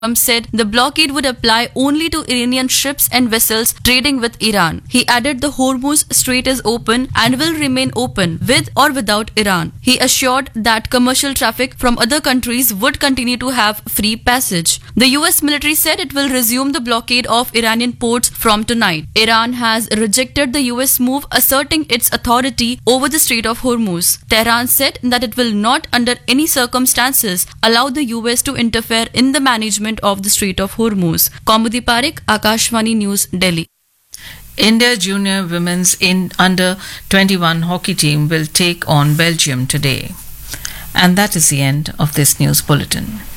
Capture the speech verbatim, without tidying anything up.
said the blockade would apply only to Iranian ships and vessels trading with Iran. He added the Hormuz Strait is open and will remain open with or without Iran. He assured that commercial traffic from other countries would continue to have free passage. The U S military said it will resume the blockade of Iranian ports from tonight. Iran has rejected the U S move, asserting its authority over the Strait of Hormuz. Tehran said that it will not under any circumstances allow the U S to interfere in the management of the Strait of Hormuz. Kaumudi Parekh, Akashvani News, Delhi. India junior women's in under twenty-one hockey team will take on Belgium today. And that is the end of this news bulletin.